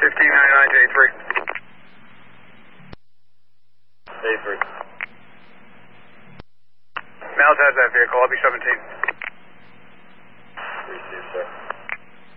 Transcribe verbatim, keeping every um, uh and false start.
fifteen ninety-nine J three. J three. Mouse has that vehicle, I'll be seventeen. Three two, sir.